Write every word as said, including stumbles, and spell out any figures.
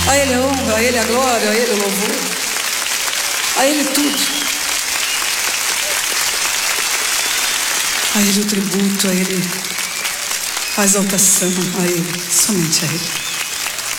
A Ele a honra, a Ele a glória, a Ele o louvor, a Ele tudo. A Ele o tributo, a Ele a exaltação, a Ele, somente a Ele.